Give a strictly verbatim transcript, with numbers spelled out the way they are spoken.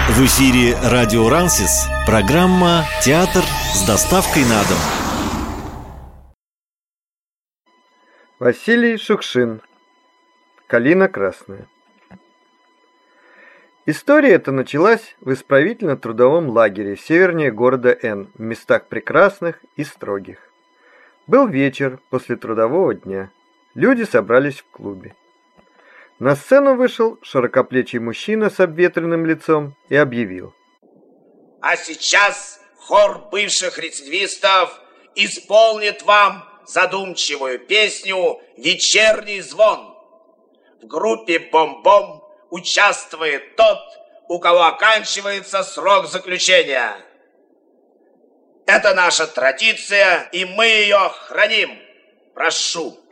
В эфире радио Рансис, программа «Театр с доставкой на дом». Василий Шукшин. «Калина красная». История эта началась в исправительно-трудовом лагере севернее города Н, в местах прекрасных и строгих. Был вечер после трудового дня. Люди собрались в клубе. На сцену вышел широкоплечий мужчина с обветренным лицом и объявил: «А сейчас хор бывших рецидивистов исполнит вам задумчивую песню «Вечерний звон». В группе «Бом-бом» участвует тот, у кого оканчивается срок заключения. Это наша традиция, и мы ее храним. Прошу».